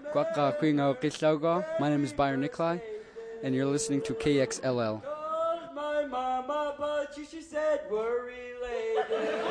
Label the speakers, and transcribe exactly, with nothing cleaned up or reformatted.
Speaker 1: Kwaka Kwingo Kislaugo. My name is Byron Nikolai, and you're listening to K X L L.
Speaker 2: Called my mama, but she, she said we're related.